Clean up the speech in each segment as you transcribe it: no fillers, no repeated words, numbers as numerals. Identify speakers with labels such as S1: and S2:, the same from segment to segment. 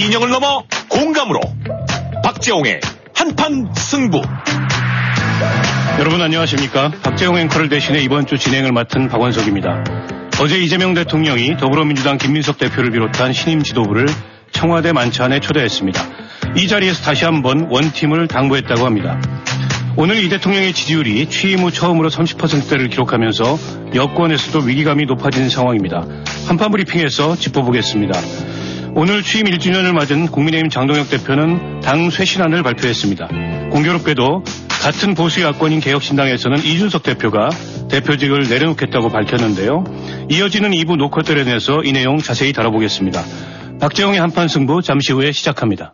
S1: 이념을 넘어 공감으로 박재홍의 한판 승부.
S2: 여러분 안녕하십니까. 박재홍 앵커를 대신해 이번 주 진행을 맡은 박원석입니다. 어제 이재명 대통령이 더불어민주당 김민석 대표를 비롯한 신임 지도부를 청와대 만찬에 초대했습니다. 이 자리에서 다시 한번 원팀을 당부했다고 합니다. 오늘 이 대통령의 지지율이 취임 후 처음으로 30%대를 기록하면서 여권에서도 위기감이 높아진 상황입니다. 한판 브리핑에서 짚어보겠습니다. 오늘 취임 1주년을 맞은 국민의힘 장동혁 대표는 당 쇄신안을 발표했습니다. 공교롭게도 같은 보수 야권인 개혁신당에서는 이준석 대표가 대표직을 내려놓겠다고 밝혔는데요. 이어지는 2부 노컷들에 대해서 이 내용 자세히 다뤄보겠습니다. 박재홍의 한판 승부 잠시 후에 시작합니다.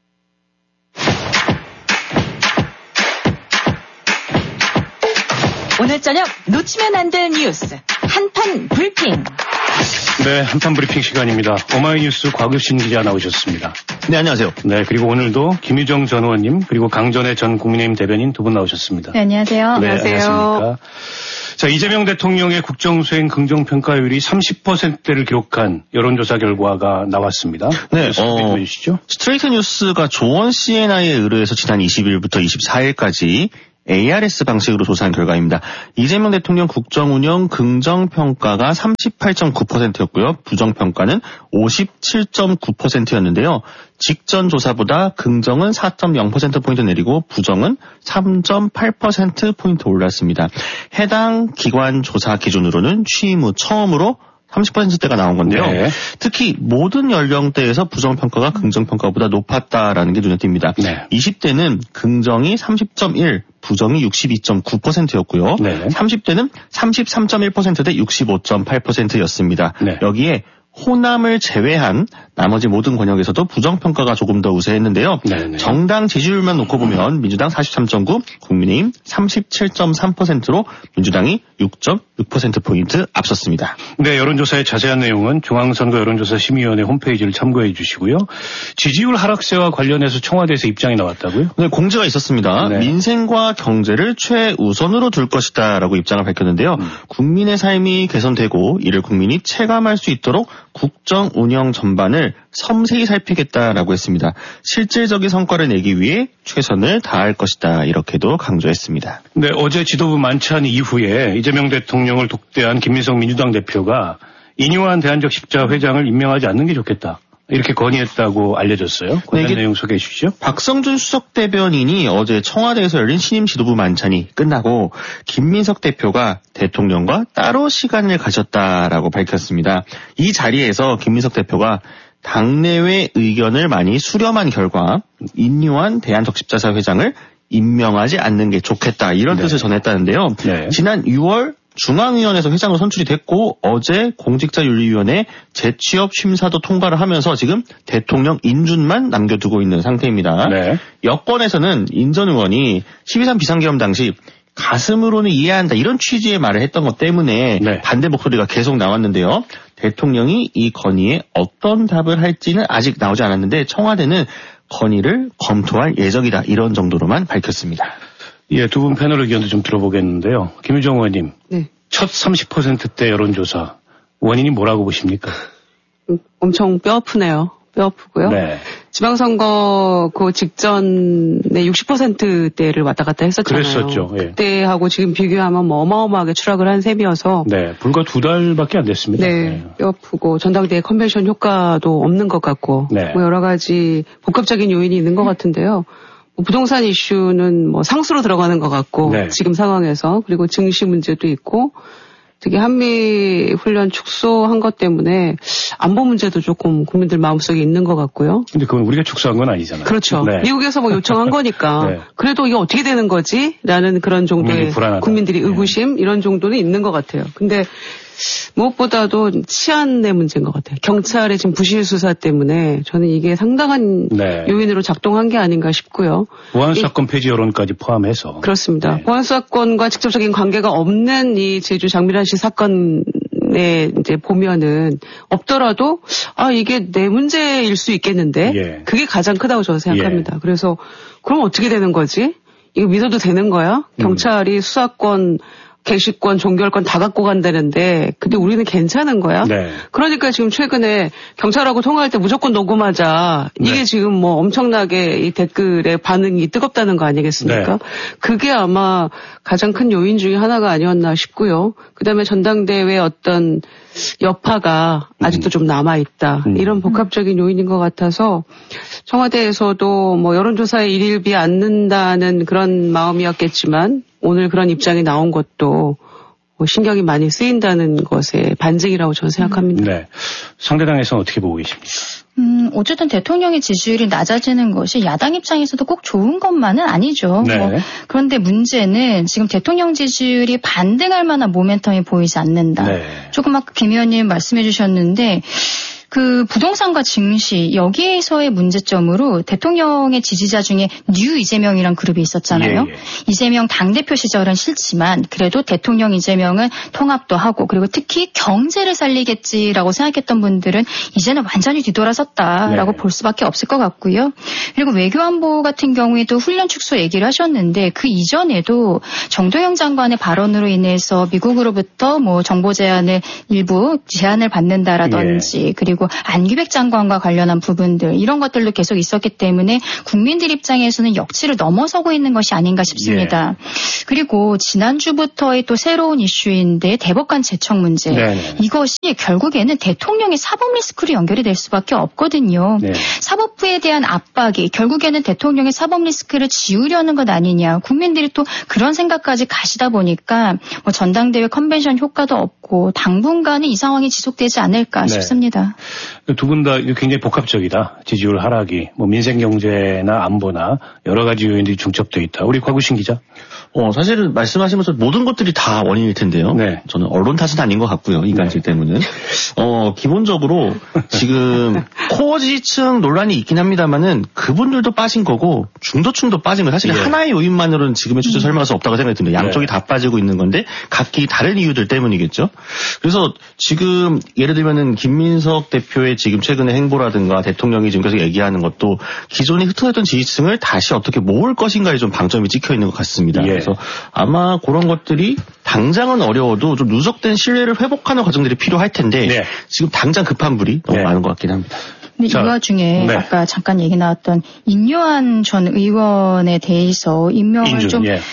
S3: 오늘 저녁 놓치면 안 될 뉴스 한판 브리핑.
S2: 네, 한판 브리핑 시간입니다. 오마이뉴스 곽유신 기자 나오셨습니다.
S4: 네, 안녕하세요.
S2: 네, 그리고 오늘도 김유정 전 의원님 그리고 강전의 전 국민의힘 대변인 두 분 나오셨습니다.
S5: 네, 안녕하세요.
S2: 네,
S5: 안녕하세요.
S2: 안녕하십니까. 자, 이재명 대통령의 국정수행 긍정평가율이 30%대를 기록한 여론조사 결과가 나왔습니다.
S4: 네,
S2: 소개해 주시죠.
S4: 스트레이트 뉴스가 조원 CNI에 의뢰해서 지난 20일부터 24일까지 ARS 방식으로 조사한 결과입니다. 이재명 대통령 국정운영 긍정평가가 38.9%였고요. 부정평가는 57.9%였는데요. 직전 조사보다 긍정은 4.0%포인트 내리고 부정은 3.8%포인트 올랐습니다. 해당 기관 조사 기준으로는 취임 후 처음으로 30%대가 나온 건데요.
S2: 네.
S4: 특히 모든 연령대에서 부정평가가 긍정평가보다 높았다라는 게 눈에 띕니다.
S2: 네.
S4: 20대는 긍정이 30.1, 부정이 62.9%였고요.
S2: 네.
S4: 30대는 33.1%대 65.8%였습니다.
S2: 네.
S4: 여기에 호남을 제외한 나머지 모든 권역에서도 부정평가가 조금 더 우세했는데요.
S2: 네네.
S4: 정당 지지율만 놓고 보면 민주당 43.9, 국민의힘 37.3%로 민주당이 6.6%포인트 앞섰습니다.
S2: 네, 여론조사의 자세한 내용은 중앙선거 여론조사 심의위원회 홈페이지를 참고해 주시고요. 지지율 하락세와 관련해서 청와대에서 입장이 나왔다고요?
S4: 네, 공지가 있었습니다.
S2: 네.
S4: 민생과 경제를 최우선으로 둘 것이다라고 입장을 밝혔는데요. 국민의 삶이 개선되고 이를 국민이 체감할 수 있도록 국정 운영 전반을 섬세히 살피겠다라고 했습니다. 실질적인 성과를 내기 위해 최선을 다할 것이다. 이렇게도 강조했습니다.
S2: 네, 어제 지도부 만찬 이후에 이재명 대통령을 독대한 김민석 민주당 대표가 인유한 대한적 십자회장을 임명하지 않는 게 좋겠다. 이렇게 건의했다고 알려졌어요. 관련 내용 소개해 주시죠.
S4: 박성준 수석 대변인이 어제 청와대에서 열린 신임 지도부 만찬이 끝나고 김민석 대표가 대통령과 따로 시간을 가졌다라고 밝혔습니다. 이 자리에서 김민석 대표가 당내외 의견을 많이 수렴한 결과 인유한 대한적십자사회장을 임명하지 않는 게 좋겠다 이런 뜻을 전했다는데요.
S2: 네.
S4: 지난 6월 중앙위원회에서 회장으로 선출이 됐고 어제 공직자윤리위원회 재취업 심사도 통과를 하면서 지금 대통령 인준만 남겨두고 있는 상태입니다.
S2: 네.
S4: 여권에서는 인 전 의원이 12.3 비상계엄 당시 가슴으로는 이해한다 이런 취지의 말을 했던 것 때문에
S2: 네.
S4: 반대 목소리가 계속 나왔는데요. 대통령이 이 건의에 어떤 답을 할지는 아직 나오지 않았는데 청와대는 건의를 검토할 예정이다 이런 정도로만 밝혔습니다.
S2: 예, 두 분 패널 의견도 좀 들어보겠는데요. 김유정 의원님.
S5: 네.
S2: 첫 30%대 여론조사 원인이 뭐라고 보십니까?
S5: 엄청 뼈아프네요. 뼈아프고요.
S2: 네.
S5: 지방선거 그 직전에 60%대를 왔다 갔다 했었잖아요.
S2: 그랬었죠. 예.
S5: 그때하고 지금 비교하면 뭐 어마어마하게 추락을 한 셈이어서
S2: 네, 불과 2달밖에 안 됐습니다.
S5: 네, 뼈아프고 전당대회 컨벤션 효과도 없는 것 같고
S2: 네.
S5: 뭐 여러 가지 복합적인 요인이 있는 것 같은데요. 뭐 부동산 이슈는 뭐 상수로 들어가는 것 같고
S2: 네.
S5: 지금 상황에서 그리고 증시 문제도 있고 특히 한미 훈련 축소한 것 때문에 안보 문제도 조금 국민들 마음속에 있는 것 같고요.
S2: 근데 그건 우리가 축소한 건 아니잖아요.
S5: 그렇죠.
S2: 네.
S5: 미국에서 뭐 요청한 거니까
S2: 네.
S5: 그래도 이게 어떻게 되는 거지? 라는 그런 정도의 국민들이 의구심 이런 정도는 있는 것 같아요. 근데 무엇보다도 치안의 문제인 것 같아요. 경찰의 지금 부실 수사 때문에 저는 이게 상당한
S2: 네.
S5: 요인으로 작동한 게 아닌가 싶고요.
S2: 보안사건 폐지 여론까지 포함해서.
S5: 그렇습니다.
S2: 네.
S5: 보안사건과 직접적인 관계가 없는 이 제주 장미란 씨 사건에 이제 보면은 없더라도 이게 내 문제일 수 있겠는데
S2: 예.
S5: 그게 가장 크다고 저는 생각합니다.
S2: 예.
S5: 그래서 그럼 어떻게 되는 거지? 이거 믿어도 되는 거야? 경찰이 수사권 개시권, 종결권 다 갖고 간다는데 근데 우리는 괜찮은 거야?
S2: 네.
S5: 그러니까 지금 최근에 경찰하고 통화할 때 무조건 녹음하자. 이게
S2: 네.
S5: 지금 뭐 엄청나게 이 댓글에 반응이 뜨겁다는 거 아니겠습니까?
S2: 네.
S5: 그게 아마 가장 큰 요인 중에 하나가 아니었나 싶고요. 그다음에 전당대회 어떤 여파가 아직도 좀 남아있다. 이런 복합적인 요인인 것 같아서 청와대에서도 뭐 여론조사에 일일비 않는다는 그런 마음이었겠지만 오늘 그런 입장이 나온 것도 신경이 많이 쓰인다는 것의 반증이라고 저는 생각합니다.
S2: 네. 상대당에서는 어떻게 보고 계십니까?
S6: 어쨌든 대통령의 지지율이 낮아지는 것이 야당 입장에서도 꼭 좋은 것만은 아니죠.
S2: 네.
S6: 그런데 문제는 지금 대통령 지지율이 반등할 만한 모멘텀이 보이지 않는다.
S2: 네.
S6: 조금 아까 김 의원님 말씀해 주셨는데 그 부동산과 증시 여기에서의 문제점으로 대통령의 지지자 중에 뉴 이재명이란 그룹이 있었잖아요.
S2: 예.
S6: 이재명 당대표 시절은 싫지만 그래도 대통령 이재명은 통합도 하고 그리고 특히 경제를 살리겠지라고 생각했던 분들은 이제는 완전히 뒤돌아섰다라고 볼 수밖에 없을 것 같고요. 그리고 외교안보 같은 경우에도 훈련 축소 얘기를 하셨는데 그 이전에도 정도영 장관의 발언으로 인해서 미국으로부터 뭐 정보 제한을 일부 제한을 받는다라든지 그리고 안규백 장관과 관련한 부분들 이런 것들도 계속 있었기 때문에 국민들 입장에서는 역치를 넘어서고 있는 것이 아닌가 싶습니다. 그리고 지난주부터의 또 새로운 이슈인데 대법관 제청 문제. 이것이 결국에는 대통령의 사법 리스크로 연결이 될 수밖에 없거든요. 사법부에 대한 압박이 결국에는 대통령의 사법 리스크를 지우려는 것 아니냐. 국민들이 또 그런 생각까지 가시다 보니까 뭐 전당대회 컨벤션 효과도 없고 당분간은 이 상황이 지속되지 않을까 싶습니다.
S2: 두 분 다 굉장히 복합적이다. 지지율 하락이 뭐 민생 경제나 안보나 여러 가지 요인들이 중첩되어 있다. 우리 곽우신 기자.
S4: 사실은 말씀하시면서 모든 것들이 다 원인일 텐데요.
S2: 네.
S4: 저는 언론 탓은 아닌 것 같고요. 인간질 때문에. 기본적으로 지금 코어 지지층 논란이 있긴 합니다만은 그분들도 빠진 거고 중도층도 빠진 거 사실 하나의 요인만으로는 지금의 추세 설명할 수 없다고 생각이 듭니다. 양쪽이 다 빠지고 있는 건데 각기 다른 이유들 때문이겠죠. 그래서 지금 예를 들면은 김민석 대표의 지금 최근의 행보라든가 대통령이 지금 계속 얘기하는 것도 기존에 흩어졌던 지지층을 다시 어떻게 모을 것인가에 좀 방점이 찍혀 있는 것 같습니다. 그래서 아마 그런 것들이 당장은 어려워도 좀 누적된 신뢰를 회복하는 과정들이 필요할 텐데 지금 당장 급한 불이 너무 많은 것 같긴 합니다.
S6: 근데 이 와중에 아까 잠깐 얘기 나왔던 임요한 전 의원에 대해서 임명을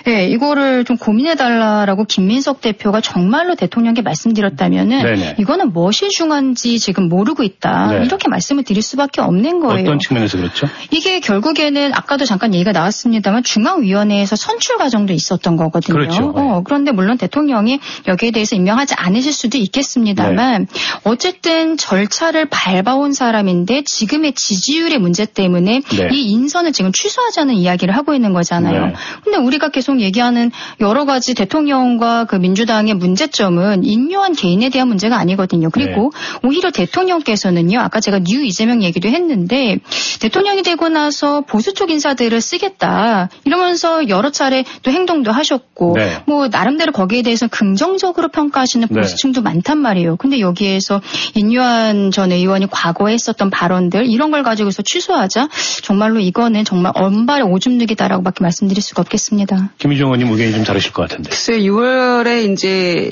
S6: 이거를 좀 고민해달라라고 김민석 대표가 정말로 대통령께 말씀드렸다면은 이거는 무엇이 중요한지 지금 모르고 있다. 이렇게 말씀을 드릴 수밖에 없는 거예요.
S2: 어떤 측면에서 그렇죠?
S6: 이게 결국에는 아까도 잠깐 얘기가 나왔습니다만 중앙위원회에서 선출 과정도 있었던 거거든요.
S2: 그렇죠.
S6: 그런데 물론 대통령이 여기에 대해서 임명하지 않으실 수도 있겠습니다만 어쨌든 절차를 밟아온 사람인데 지금의 지지율의 문제 때문에 이 인선을 지금 취소하자는 이야기를 하고 있는 거잖아요. 근데 우리가 계속 얘기하는 여러 가지 대통령과 그 민주당의 문제점은 임요한 개인에 대한 문제가 아니거든요. 그리고 오히려 대통령께서는요. 아까 제가 뉴 이재명 얘기도 했는데 대통령이 되고 나서 보수 쪽 인사들을 쓰겠다. 이러면서 여러 차례 또 행동도 하셨고 뭐 나름대로 거기에 대해서 긍정적으로 평가하시는 보수층도 많단 말이에요. 근데 여기에서 임요한 전 의원이 과거에 했었던 발언들 이런 걸 가지고서 취소하자. 정말로 이거는 정말 언발의 오줌누기다라고 밖에 말씀드릴 수가 없겠습니다.
S2: 김희정 의원님 의견이 좀 다르실 것 같은데.
S5: 글쎄 6월에 이제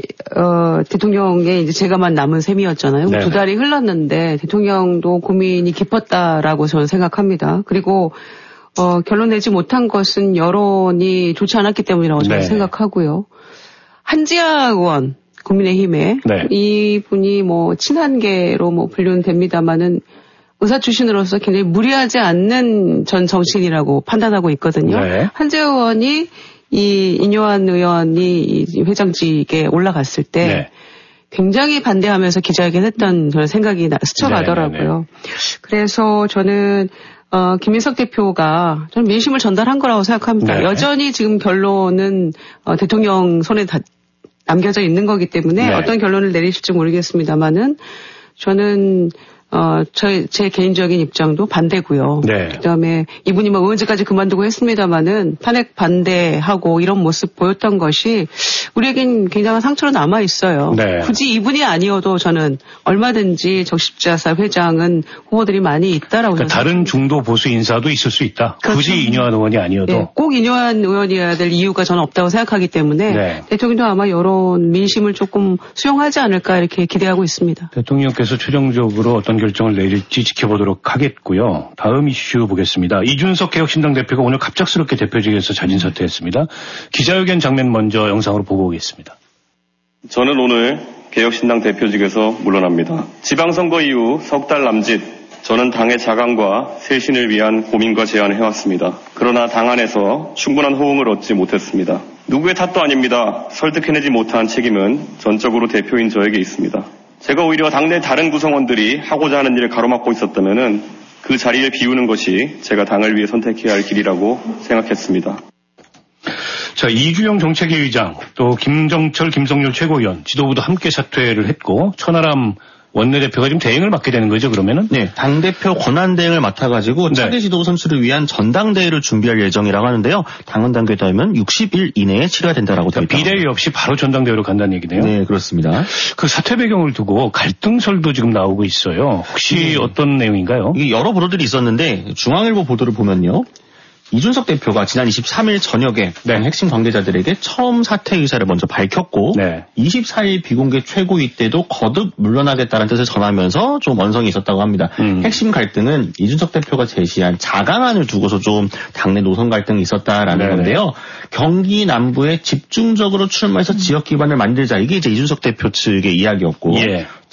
S5: 대통령의 이제 제가만 남은 셈이었잖아요. 2달이 흘렀는데 대통령도 고민이 깊었다라고 저는 생각합니다. 그리고 결론 내지 못한 것은 여론이 좋지 않았기 때문이라고 저는 생각하고요. 한지아 의원 국민의힘에 이분이 뭐 친한계로 뭐 분류는 됩니다만은 의사 출신으로서 굉장히 무리하지 않는 전 정치인이라고 판단하고 있거든요. 한지아 의원이 이 인요한 의원이 이 회장직에 올라갔을 때 굉장히 반대하면서 기자회견했던 저는 생각이 스쳐가더라고요. 그래서 저는 김민석 대표가 저는 민심을 전달한 거라고 생각합니다. 여전히 지금 결론은 대통령 손에 다 남겨져 있는 거기 때문에 어떤 결론을 내리실지 모르겠습니다만은 저는 제 개인적인 입장도 반대고요.
S2: 네.
S5: 그다음에 이분이 뭐 의원직까지 그만두고 했습니다마는 탄핵 반대하고 이런 모습 보였던 것이 우리에겐 굉장한 상처로 남아 있어요.
S2: 네.
S5: 굳이 이분이 아니어도 저는 얼마든지 적십자사 회장은 후보들이 많이 있다라고
S2: 그러니까 다른 중도 보수 인사도 있을 수 있다.
S5: 그렇죠.
S2: 굳이 인요한 의원이 아니어도.
S5: 네, 꼭 인요한 의원이어야 될 이유가 저는 없다고 생각하기 때문에
S2: 네.
S5: 대통령도 아마 이런 민심을 조금 수용하지 않을까 이렇게 기대하고 있습니다.
S2: 대통령께서 최종적으로 어떤 결정을 내릴지 지켜보도록 하겠고요. 다음 이슈 보겠습니다. 이준석 개혁신당 대표가 오늘 갑작스럽게 대표직에서 자진 사퇴했습니다. 기자회견 장면 먼저 영상으로 보고 오겠습니다.
S7: 저는 오늘 개혁신당 대표직에서 물러납니다. 지방선거 이후 석 달 남짓 저는 당의 자강과 쇄신을 위한 고민과 제안을 해왔습니다. 그러나 당 안에서 충분한 호응을 얻지 못했습니다. 누구의 탓도 아닙니다. 설득해내지 못한 책임은 전적으로 대표인 저에게 있습니다. 제가 오히려 당내 다른 구성원들이 하고자 하는 일을 가로막고 있었다면 그 자리를 비우는 것이 제가 당을 위해 선택해야 할 길이라고 생각했습니다.
S2: 자, 이규영 정책위의장, 또 김정철, 김성률 최고위원, 지도부도 함께 사퇴를 했고 천하람 원내대표가 지금 대행을 맡게 되는 거죠, 그러면은?
S4: 네, 당대표 권한대행을 맡아가지고 차기 지도부 선출을 위한 전당대회를 준비할 예정이라고 하는데요. 당헌 단계에 따르면 60일 이내에 치러야 된다라고 되어 있습니다.
S2: 비대위 없이 바로 전당대회로 간다는 얘기네요.
S4: 네, 그렇습니다.
S2: 그 사퇴 배경을 두고 갈등설도 지금 나오고 있어요. 혹시 어떤 내용인가요?
S4: 이게 여러 보도들이 있었는데 중앙일보 보도를 보면요. 이준석 대표가 지난 23일 저녁에 핵심 관계자들에게 처음 사퇴 의사를 먼저 밝혔고 24일 비공개 최고위 때도 거듭 물러나겠다는 뜻을 전하면서 좀 원성이 있었다고 합니다. 핵심 갈등은 이준석 대표가 제시한 자강안을 두고서 좀 당내 노선 갈등이 있었다라는 건데요. 경기 남부에 집중적으로 출마해서 지역 기반을 만들자 이게 이제 이준석 대표 측의 이야기였고